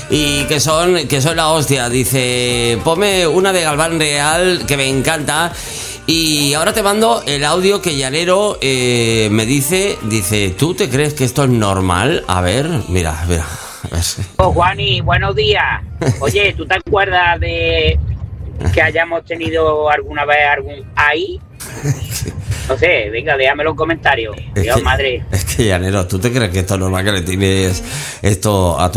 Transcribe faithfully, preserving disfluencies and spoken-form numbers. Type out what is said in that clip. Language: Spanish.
y que son, que son la hostia. Dice, ponme una de Galván Real que me encanta. Y ahora te mando el audio que Llanero eh, me dice, dice, ¿tú te crees que esto es normal? A ver, mira, mira. A ver. Oh, Juani, buenos días. Oye, ¿tú te acuerdas de que hayamos tenido alguna vez algún ahí? No sé, venga, déjamelo en comentarios. Es Dios, que, madre. Es que, Llanero, ¿tú te crees que esto es normal que le tienes esto a tu